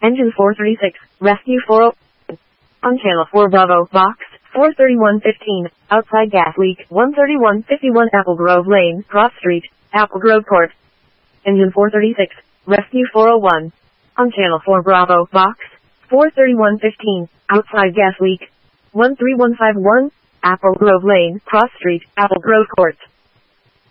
Engine 436, Rescue 40. On channel 4 Bravo, box 43115, outside gas leak 13151 Apple Grove Lane, Cross Street, Apple Grove Court. Engine 436, Rescue 401. On channel 4 Bravo, box 43115, outside gas leak 13151, Apple Grove Lane, Cross Street, Apple Grove Court.